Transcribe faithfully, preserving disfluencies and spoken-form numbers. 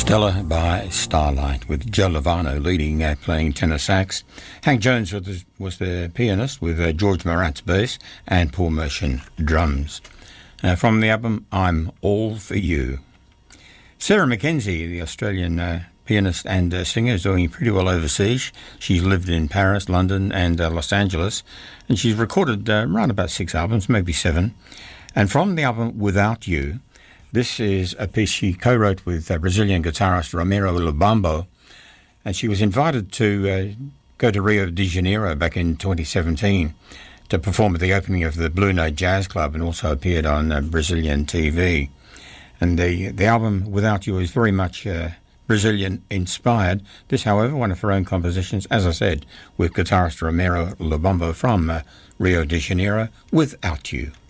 Stella by Starlight, with Joe Lovano leading, uh, playing tenor sax. Hank Jones was the, was the pianist, with uh, George Marat's bass and Paul Mershon drums. Uh, from the album I'm All For You. Sarah Mackenzie, the Australian uh, pianist and uh, singer, is doing pretty well overseas. She's lived in Paris, London and uh, Los Angeles, and she's recorded uh, around about six albums, maybe seven. And from the album Without You, this is a piece she co-wrote with uh, Brazilian guitarist Ramiro Lubambo, and she was invited to uh, go to Rio de Janeiro back in twenty seventeen to perform at the opening of the Blue Note Jazz Club, and also appeared on uh, Brazilian T V. And the, the album Without You is very much uh, Brazilian-inspired. This, however, one of her own compositions, as I said, with guitarist Ramiro Lubambo from uh, Rio de Janeiro, Without You.